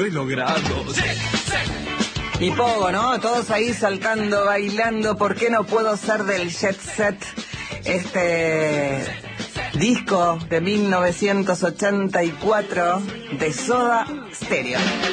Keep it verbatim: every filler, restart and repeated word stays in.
he logrado. Y Pogo, ¿no? Todos ahí saltando, bailando. ¿Por qué no puedo ser del Jet Set? Este disco de mil novecientos ochenta y cuatro de Soda Stereo.